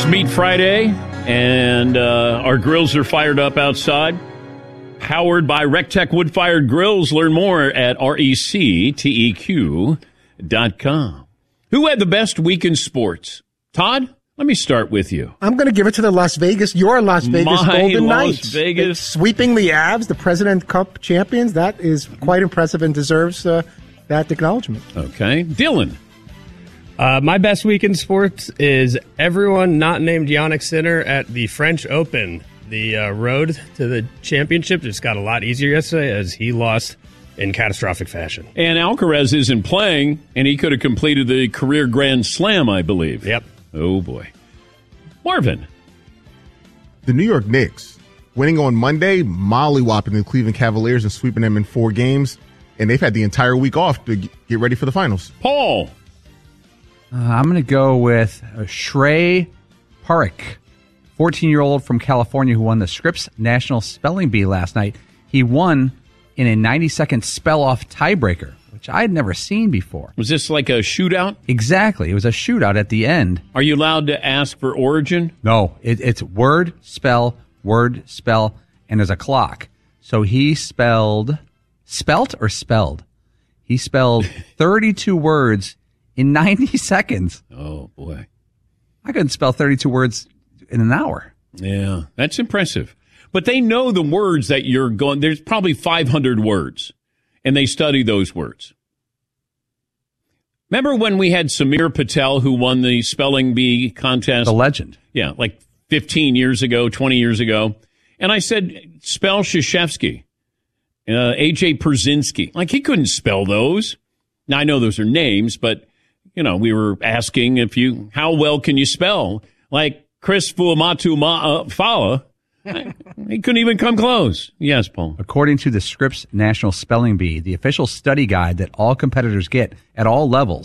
It's Meat Friday, and our grills are fired up outside. Powered by RecTech wood-fired grills. Learn more at RecTeq.com. Who had the best week in sports? Todd, let me start with you. I'm going to give it to the Las Vegas Golden Knights. Las Vegas. Sweeping the Avs, the President Cup champions. That is quite impressive and deserves that acknowledgement. Okay. Dylan. My best week in sports is everyone not named Jannik Sinner at the French Open. The road to the championship just got a lot easier yesterday as he lost in catastrophic fashion. And Alcaraz isn't playing, and he could have completed the career Grand Slam, I believe. Yep. Oh, boy. Marvin. The New York Knicks winning on Monday, mollywopping the Cleveland Cavaliers and sweeping them in 4 games, and they've had the entire week off to get ready for the finals. Paul. I'm going to go with Shrey Parekh, 14-year-old from California who won the Scripps National Spelling Bee last night. He won in a 90-second spell-off tiebreaker, which I had never seen before. Was this like a shootout? Exactly. It was a shootout at the end. Are you allowed to ask for origin? No. It's word, spell, and there's a clock. So he spelled 32 words in 90 seconds. Oh, boy. I couldn't spell 32 words in an hour. Yeah, that's impressive. But they know the words that you're going. There's probably 500 words, and they study those words. Remember when we had Samir Patel, who won the spelling bee contest? The legend. Yeah, like 15 years ago, 20 years ago. And I said, spell Krzyzewski, A.J. Przynski. Like, he couldn't spell those. Now, I know those are names, but, we were asking how well can you spell? Like, Chris Fuamatu Fala. He couldn't even come close. Yes, Paul. According to the Scripps National Spelling Bee, the official study guide that all competitors get at all levels,